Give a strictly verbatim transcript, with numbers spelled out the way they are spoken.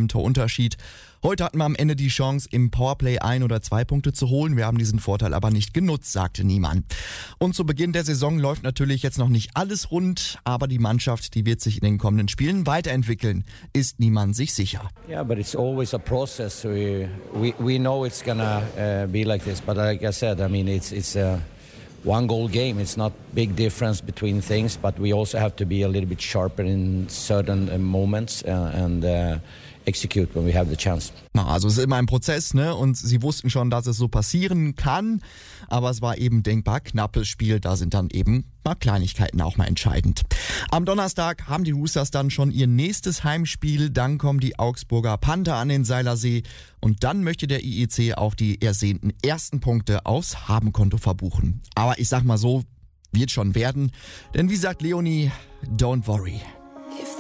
einen Torunterschied. Heute hatten wir am Ende die Chance, im Powerplay ein oder zwei Punkte zu holen. Wir haben diesen Vorteil aber nicht genutzt, sagte Niemann. Und zu Beginn der Saison läuft natürlich jetzt noch nicht alles rund, aber die Mannschaft, die wird sich in den kommenden Spielen weiterentwickeln, ist Niemann sich sicher. Yeah, but it's always a process. We we we know it's gonna uh, be like this, but like I said, I mean it's it's a one goal game. It's not big difference between things, but we also have to be a little bit sharper in certain uh, moments uh, and uh, execute when we have the chance. Also es ist immer ein Prozess, ne? Und sie wussten schon, dass es so passieren kann, aber es war eben denkbar knappes Spiel. Da sind dann eben mal Kleinigkeiten auch mal entscheidend. Am Donnerstag haben die Roosters dann schon ihr nächstes Heimspiel. Dann kommen die Augsburger Panther an den Seilersee und dann möchte der I E C auch die ersehnten ersten Punkte aufs Habenkonto verbuchen. Aber ich sag mal so, wird schon werden, denn wie sagt Leonie, don't worry.